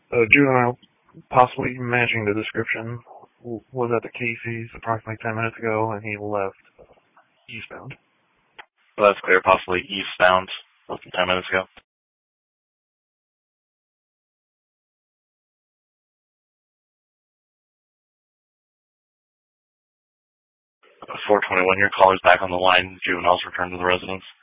Juvenile, possibly matching the description, was at the Casey's approximately 10 minutes ago, and he left eastbound. Well, that's clear. Possibly eastbound, less than 10 minutes ago. 421, your caller's back on the line. Juvenile's returned to the residence.